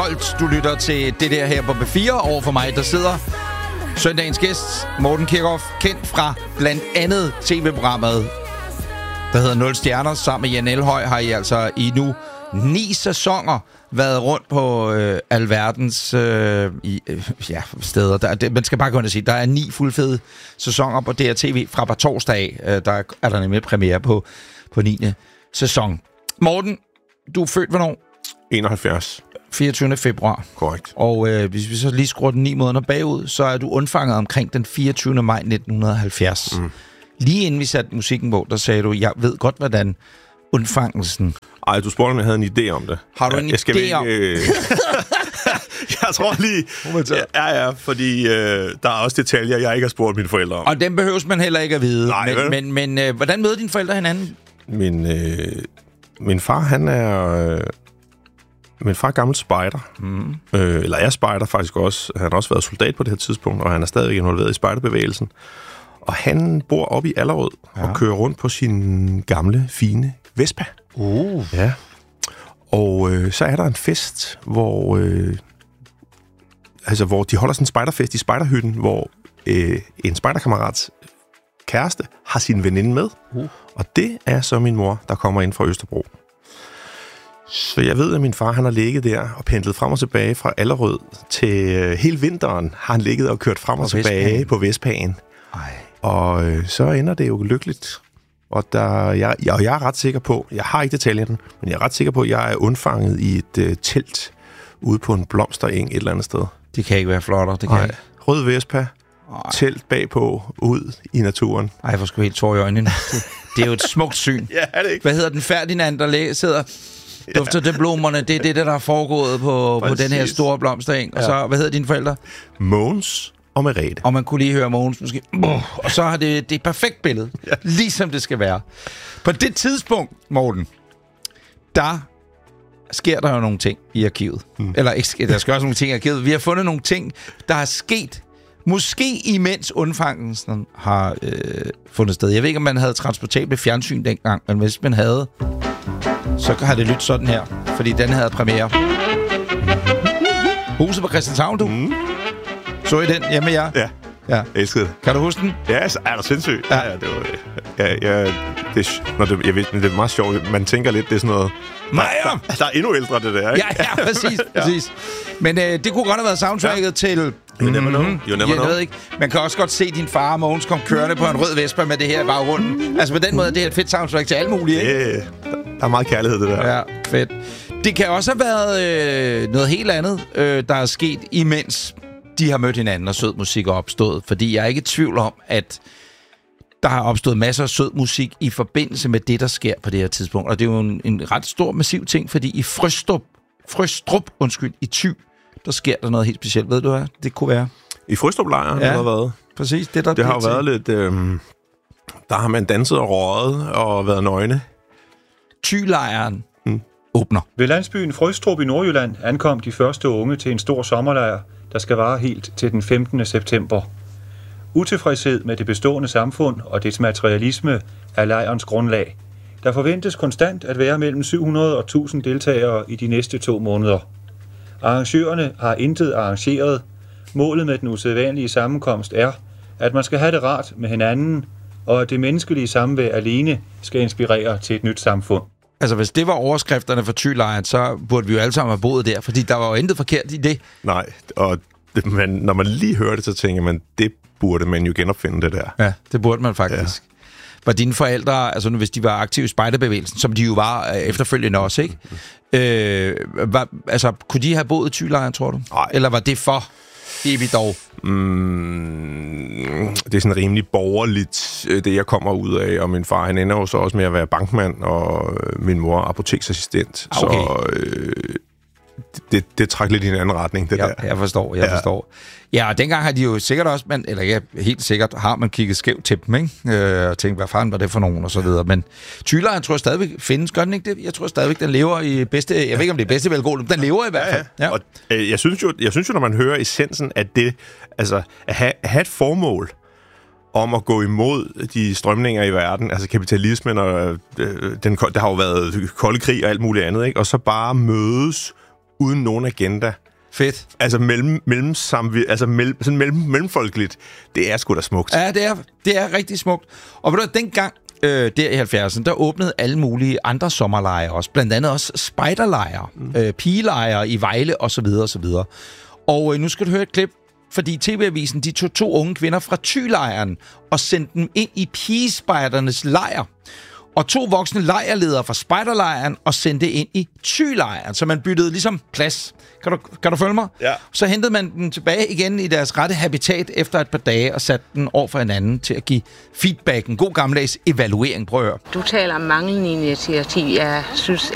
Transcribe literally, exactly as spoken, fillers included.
Du lytter til det der her på B fire. Over for mig, der sidder søndagens gæst, Morten Kirkhoff, kendt fra blandt andet tv-programmet, der hedder Nul Stjerner. Sammen med Jan Elhøj har I altså i nu ni sæsoner været rundt på øh, alverdens øh, i, øh, ja, steder. Der, det, man skal bare gå ind og sige, der er ni fuldfede sæsoner på D R T V fra på torsdag af. Øh, der er der nemlig premiere på, på niende sæson. Morten, du er født hvornår? enoghalvfjerds. fireogtyvende februar. Korrekt. Og øh, hvis vi så lige skruer den ni måneder bagud, så er du undfanget omkring den fireogtyvende maj nitten halvfjerds. Mm. Lige inden vi satte musikken på, der sagde du, jeg ved godt, hvordan undfangelsen... Ej, du spurgte, om jeg havde en idé om det. Har du en jeg, jeg idé om... Øh... jeg tror lige... Ja, ja, fordi øh, der er også detaljer, jeg ikke har spurgt mine forældre om. Og dem behøves man heller ikke at vide. Nej, men men, men øh, hvordan møder dine forældre hinanden? Min, øh, min far, han er... Øh, min far er gammel spejder. Mm. Øh, eller er spejder faktisk også. Han har også været soldat på det her tidspunkt, og han er stadig involveret i spejderbevægelsen. Og han bor oppe i Allerød ja. og kører rundt på sin gamle, fine Vespa. Uh. Ja. Og øh, så er der en fest, hvor, øh, altså, hvor de holder sådan en spejderfest i spejderhytten, hvor øh, en spejderkammerats kæreste har sin veninde med. Uh. Og det er så min mor, der kommer ind fra Østerbro. Så jeg ved, at min far han har ligget der og pendlet frem og tilbage fra Allerød til øh, hele vinteren har han ligget og kørt frem og, og tilbage Vespaen. på Vespaen. Ej. Og øh, så ender det jo lykkeligt. Og der, jeg, jeg, jeg er ret sikker på, jeg har ikke detaljerne, men jeg er ret sikker på, at jeg er undfanget i et øh, telt ude på en blomstereng et eller andet sted. Det kan ikke være flottere, det kan Ej. ikke. Rød Vespa, Ej. telt bagpå, ud i naturen. Ej, jeg får sgu helt tår i øjnene. det, det er jo et smukt syn. Ja, er det ikke? Hvad hedder den Ferdinand, der læ- sidder... Dufter det blomerne, det er det, der er foregået på, på den her store blomstereng. Og så, ja. Hvad hedder dine forældre? Mogens og Merete. Og man kunne lige høre Mogens måske. Og så har det det er et perfekt billede. Ja. Ligesom det skal være. På det tidspunkt, Morten, der sker der jo nogle ting i arkivet. Mm. Eller ikke, der sker også nogle ting i arkivet. Vi har fundet nogle ting, der er sket. Måske imens undfangelsen har øh, fundet sted. Jeg ved ikke, om man havde transportabelt fjernsyn dengang, men hvis man havde... så har det lyttet sådan her, fordi den havde premiere. Huset på Christianshavn, du. Mm. Så I den hjemme med jer? Ja, ja. Jeg elskede det. Kan du huske den? Ja, er der sindssygt. Ja, ja, det var... Ja, ja, det, når det, jeg ved, det er meget sjovt. Man tænker lidt, det er sådan noget... Nej, ja. der, der er endnu ældre, det der, ikke? Ja, ja, præcis, præcis. Men øh, det kunne godt have været soundtracket ja. til... You never know. You never jeg know. ved ikke. Man kan også godt se din far og Mogens komme kørende på en rød Vespa med det her i baggrunden. Altså på den måde, det er et fedt soundtrack til alle mulige, ikke? Yeah. Der er meget kærlighed, det der. Ja, fedt. Det kan også have været øh, noget helt andet, øh, der er sket, imens de har mødt hinanden, og sød musik er opstået. Fordi jeg er ikke i tvivl om, at der har opstået masser af sød musik i forbindelse med det, der sker på det her tidspunkt. Og det er jo en, en ret stor, massiv ting, fordi i Frøstrup, Frøstrup undskyld, i Thy, der sker der noget helt specielt. Ved du hvad det kunne være? I Frøstrup-lejren ja, har der været. Præcis. Det, der det har jo været lidt... Øh, der har man danset og røget og været nøgne. Thy-lejren mm. åbner. Ved landsbyen Frøstrup i Nordjylland ankom de første unge til en stor sommerlejr, der skal vare helt til den femtende september. Utilfredshed med det bestående samfund og dets materialisme er lejrens grundlag. Der forventes konstant at være mellem syv hundrede og tusind deltagere i de næste to måneder. Arrangørerne har intet arrangeret. Målet med den usædvanlige sammenkomst er, at man skal have det rart med hinanden, og at det menneskelige samvær alene skal inspirere til et nyt samfund. Altså, hvis det var overskrifterne for Thy-lejren, så burde vi jo alle sammen have boet der, fordi der var jo intet forkert i det. Nej, og det, man, når man lige hører det, så tænker man, det burde man jo genopfinde, det der. Ja, det burde man faktisk. Ja. Var dine forældre, altså hvis de var aktive i spejderbevægelsen, som de jo var efterfølgende også, ikke? Mm-hmm. Øh, var, altså, kunne de have boet i Thy-lejren, tror du? Nej. Eller var det for evigt dog? Mm, det er sådan rimelig borgerligt, det jeg kommer ud af, og min far, han ender jo så også med at være bankmand, og min mor apoteksassistent. Okay. Så øh, det, det trækker lidt i en anden retning, det ja, der. Jeg forstår, jeg ja. forstår. Ja, og dengang har de jo sikkert også, man, eller ja, helt sikkert har man kigget skævt til dem, ikke? Øh, og tænkt, hvad fanden var det for nogen, og så videre. Men Thy-lejren tror jeg stadigvæk findes, gør den ikke det? Jeg tror stadigvæk, den lever i bedste, jeg ved ikke, om det er bedste velgående, den lever i hvert fald. Ja, ja. Ja. Og øh, jeg, synes jo, jeg synes jo, når man hører essensen af det, altså at have, at have et formål om at gå imod de strømninger i verden, altså kapitalismen, og øh, den, der har jo været kolde krig og alt muligt andet, ikke? Og så bare mødes uden nogen agenda. Fedt. Altså, mellem, mellem samvi, altså mellem, sådan mellem, mellemfolkeligt. Det er sgu da smukt. Ja, det er, det er rigtig smukt. Og ved du, dengang, øh, der i halvfjerdserne, der åbnede alle mulige andre sommerlejre også. Blandt andet også spejderlejre, mm. øh, pigelejre i Vejle osv. osv. Og øh, nu skal du høre et klip, fordi T V-avisen de tog to unge kvinder fra Thylejren og sendte dem ind i pigespejdernes lejr. Og to voksne lejrledere fra spejderlejren og sendte ind i Thylejren, så man byttede ligesom plads. Kan du, kan du følge mig? Ja. Så hentede man dem tilbage igen i deres rette habitat efter et par dage og satte den over for hinanden til at give feedback. En god gammeldags evaluering. Prøv at høre. Du taler om manglende initiativ. Jeg synes